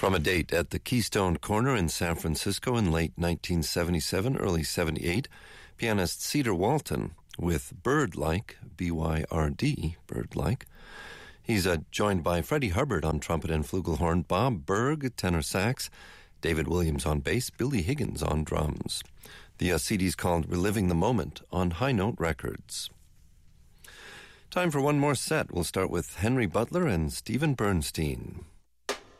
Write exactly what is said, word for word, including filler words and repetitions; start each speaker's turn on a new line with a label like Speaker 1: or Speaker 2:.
Speaker 1: From a date at the Keystone Corner in San Francisco in late nineteen seventy-seven, early seventy-eight, pianist Cedar Walton with Bird-like, B Y R D, Bird-like. He's uh, joined by Freddie Hubbard on trumpet and flugelhorn, Bob Berg, tenor sax, David Williams on bass, Billy Higgins on drums. The uh, C D's called Reliving the Moment on High Note Records. Time for one more set. We'll start with Henry Butler and Stephen Bernstein.